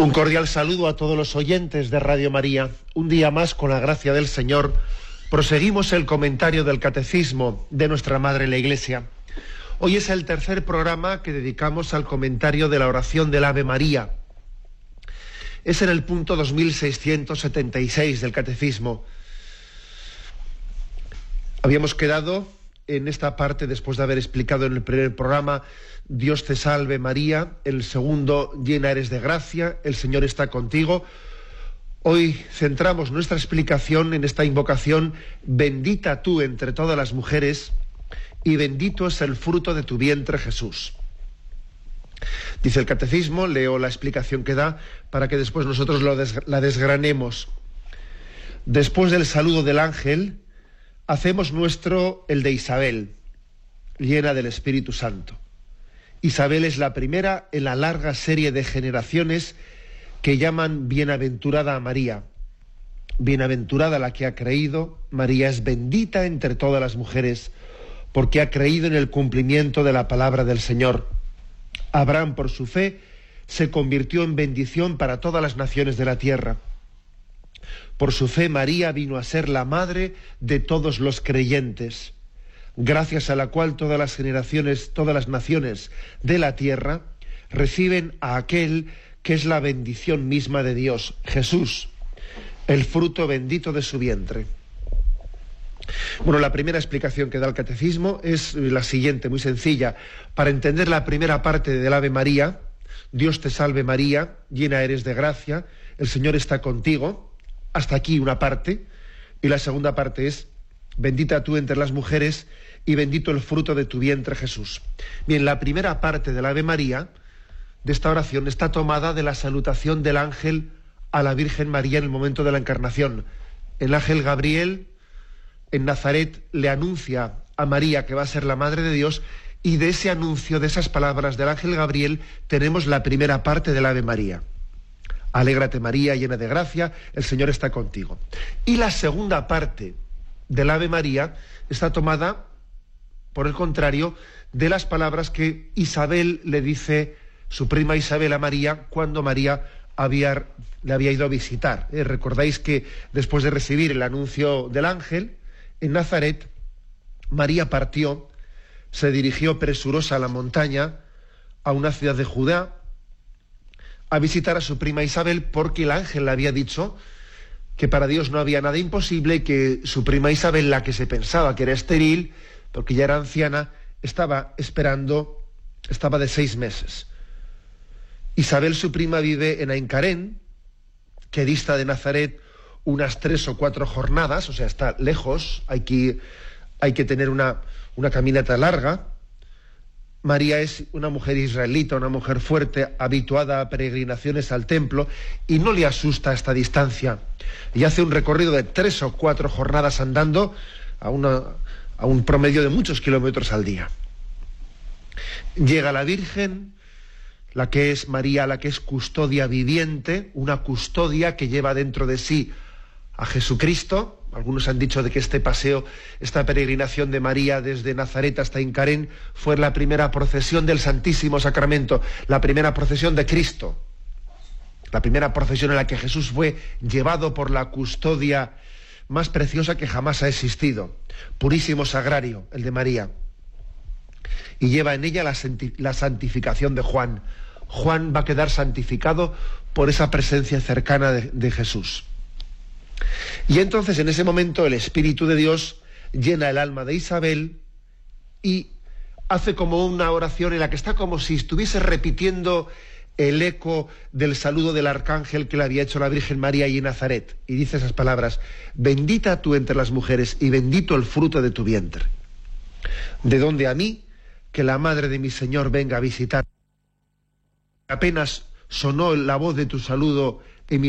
Un cordial saludo a todos los oyentes de Radio María. Un día más, con la gracia del Señor, proseguimos el comentario del Catecismo de nuestra Madre la Iglesia. Hoy es el tercer programa que dedicamos al comentario de la oración del Ave María. Es en el punto 2676 del Catecismo. Habíamos quedado en esta parte, después de haber explicado en el primer programa, Dios te salve María, el segundo, llena eres de gracia, el Señor está contigo. Hoy centramos nuestra explicación en esta invocación, bendita tú entre todas las mujeres, y bendito es el fruto de tu vientre, Jesús. Dice el Catecismo, leo la explicación que da, para que después nosotros la desgranemos. Después del saludo del ángel, hacemos nuestro el de Isabel, llena del Espíritu Santo. Isabel es la primera en la larga serie de generaciones que llaman bienaventurada a María. Bienaventurada la que ha creído, María es bendita entre todas las mujeres, porque ha creído en el cumplimiento de la palabra del Señor. Abraham, por su fe, se convirtió en bendición para todas las naciones de la tierra. Por su fe, María vino a ser la madre de todos los creyentes, gracias a la cual todas las generaciones, todas las naciones de la tierra reciben a aquel que es la bendición misma de Dios, Jesús, el fruto bendito de su vientre. Bueno, la primera explicación que da el Catecismo es la siguiente, muy sencilla. Para entender la primera parte del Ave María, Dios te salve María, llena eres de gracia, el Señor está contigo. Hasta aquí una parte, y la segunda parte es, bendita tú entre las mujeres y bendito el fruto de tu vientre, Jesús. Bien, la primera parte del Ave María, de esta oración, está tomada de la salutación del ángel a la Virgen María en el momento de la encarnación. El ángel Gabriel en Nazaret le anuncia a María que va a ser la Madre de Dios, y de ese anuncio, de esas palabras del ángel Gabriel, tenemos la primera parte del Ave María. Alégrate María, llena de gracia, el Señor está contigo. Y la segunda parte del Ave María está tomada, por el contrario, de las palabras que Isabel le dice, su prima Isabel, a María, cuando María le había ido a visitar. Recordáis que después de recibir el anuncio del ángel, en Nazaret, María partió, se dirigió presurosa a la montaña, a una ciudad de Judá, a visitar a su prima Isabel, porque el ángel le había dicho que para Dios no había nada imposible, que su prima Isabel, la que se pensaba que era estéril, porque ya era anciana, estaba esperando, estaba de 6 meses. Isabel, su prima, vive en Aincarén, que dista de Nazaret unas 3 o 4 jornadas, o sea, está lejos, hay que tener una caminata larga. María es una mujer israelita, una mujer fuerte, habituada a peregrinaciones al templo, y no le asusta esta distancia. Y hace un recorrido de 3 o 4 jornadas andando a un promedio de muchos kilómetros al día. Llega la Virgen, la que es María, la que es custodia viviente, una custodia que lleva dentro de sí a Jesucristo. Algunos han dicho de que este paseo, esta peregrinación de María desde Nazaret hasta Aincarén fue la primera procesión del Santísimo Sacramento, la primera procesión de Cristo, la primera procesión en la que Jesús fue llevado por la custodia más preciosa que jamás ha existido, purísimo sagrario, el de María, y lleva en ella la santificación de Juan. Juan va a quedar santificado por esa presencia cercana de Jesús. Y entonces en ese momento el Espíritu de Dios llena el alma de Isabel y hace como una oración en la que está como si estuviese repitiendo el eco del saludo del arcángel que le había hecho la Virgen María allí en Nazaret. Y dice esas palabras: bendita tú entre las mujeres y bendito el fruto de tu vientre. De donde a mí, que la madre de mi Señor venga a visitar. Apenas sonó la voz de tu saludo